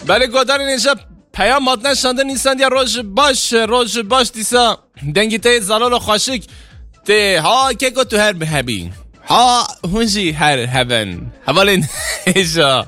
بله گودار اینجا پیام مادن شنده نیستن یا روش باش دیسا دنگی ته زلال و خاشک ته ها که گو تو هر بهبی ها هونجی هر هون حوالین ایجا